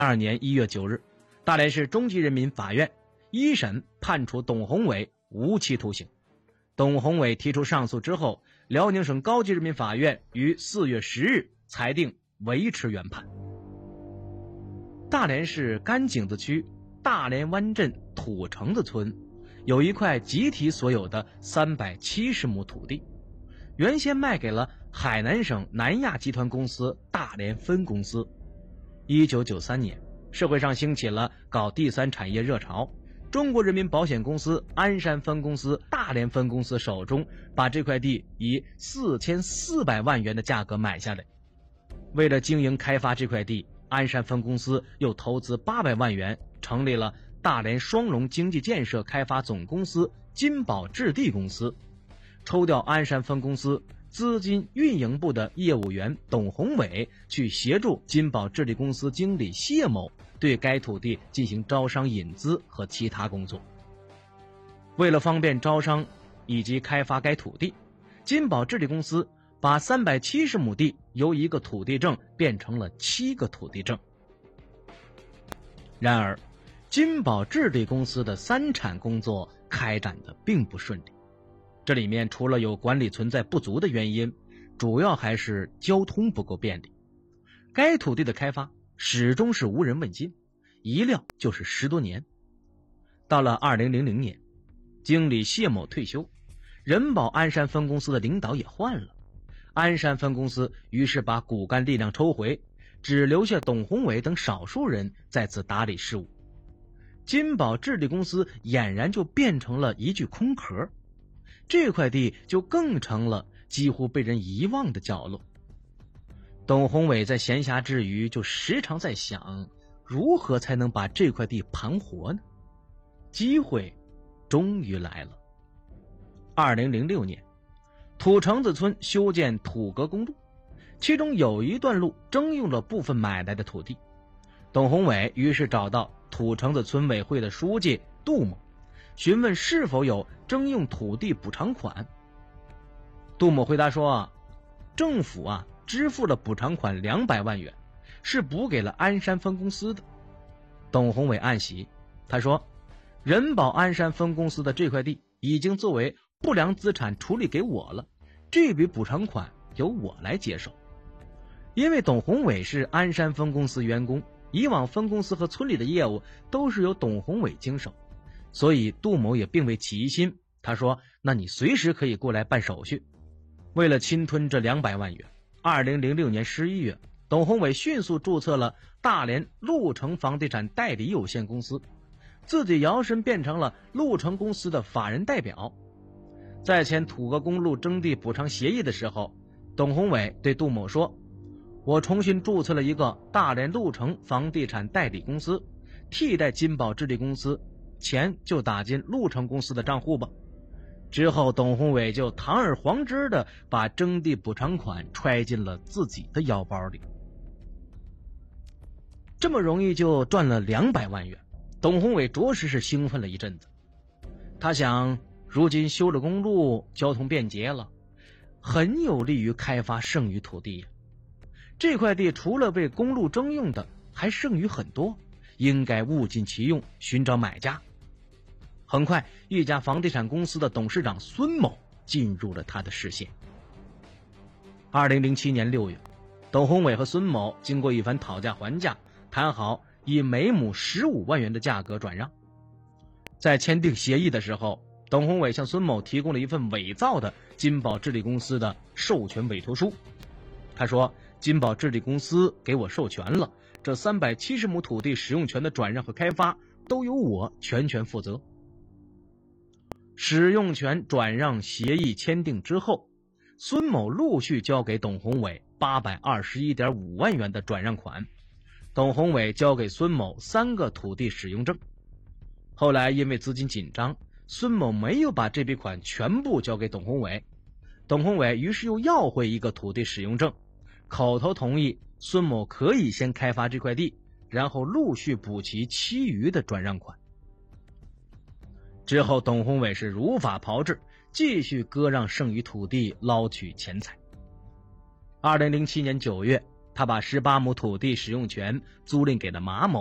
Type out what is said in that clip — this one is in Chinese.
年1月9日，大连市中级人民法院一审判处董宏伟无期徒刑。董宏伟提出上诉之后，辽宁省高级人民法院于4月10日裁定维持原判。大连市甘井子区大连湾镇土城子村有一块集体所有的370亩土地，原先卖给了海南省南亚集团公司大连分公司。1993年，社会上兴起了搞第三产业热潮，中国人民保险公司鞍山分公司大连分公司手中把这块地以4400万元的价格买下来。为了经营开发这块地，鞍山分公司又投资800万元成立了大连双龙经济建设开发总公司金宝置地公司，抽调鞍山分公司资金运营部的业务员董宏伟去协助金宝置地公司经理谢某对该土地进行招商引资和其他工作。为了方便招商以及开发该土地，金宝置地公司把370亩地由1个土地证变成了7个土地证。然而，金宝置地公司的三产工作开展的并不顺利，这里面除了有管理存在不足的原因，主要还是交通不够便利。该土地的开发始终是无人问津，一撂就是10多年。到了2000年，经理谢某退休，人保鞍山分公司的领导也换了，鞍山分公司于是把骨干力量抽回，只留下董宏伟等少数人在此打理事务。金宝置地公司俨然就变成了一具空壳，这块地就更成了几乎被人遗忘的角落。董宏伟在闲暇之余就时常在想，如何才能把这块地盘活呢？机会终于来了。2006年，土城子村修建土阁公路，其中有一段路征用了部分买来的土地。董宏伟于是找到土城子村委会的书记杜某，询问是否有征用土地补偿款。杜某回答说，政府支付了补偿款200万元，是补给了鞍山分公司的。董宏伟暗喜，他说，人保鞍山分公司的这块地已经作为不良资产处理给我了，这笔补偿款由我来接受。因为董宏伟是鞍山分公司员工，以往分公司和村里的业务都是由董宏伟经手，所以杜某也并未起疑心。他说，那你随时可以过来办手续。为了侵吞这200万元，2006年11月，董宏伟迅速注册了大连鹿城房地产代理有限公司，自己摇身变成了鹿城公司的法人代表。在签土阁公路征地补偿协议的时候，董宏伟对杜某说，我重新注册了一个大连鹿城房地产代理公司，替代金宝置地公司，钱就打进鹿城公司的账户吧。之后董宏伟就堂而皇之的把征地补偿款揣进了自己的腰包里。这么容易就赚了200万元，董宏伟着实是兴奋了一阵子。他想，如今修了公路，交通便捷了，很有利于开发剩余土地。这块地除了被公路征用的，还剩余很多，应该物尽其用，寻找买家。很快，一家房地产公司的董事长孙某进入了他的视线。2007年6月，董宏伟和孙某经过一番讨价还价，谈好以每亩15万元的价格转让。在签订协议的时候，董宏伟向孙某提供了一份伪造的金宝置地公司的授权委托书。他说，金宝置地公司给我授权了，这370亩土地使用权的转让和开发都由我全权负责。使用权转让协议签订之后，孙某陆续交给董宏伟821.5万元的转让款，董宏伟交给孙某3个土地使用证。后来因为资金紧张，孙某没有把这笔款全部交给董宏伟，董宏伟于是又要回1个土地使用证，口头同意孙某可以先开发这块地，然后陆续补齐其余的转让款。之后董宏伟是如法炮制，继续割让剩余土地，捞取钱财。2007年9月， 他把18亩土地使用权租赁给了马某，